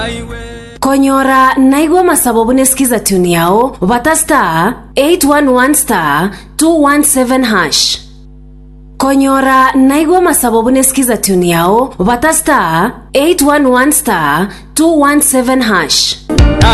Konyora naigwa masababu nesikiza tune yao bata star 811 star 217 hash. Konyora naigwa masababu nesikiza tune yao bata star 811 star 217 hash.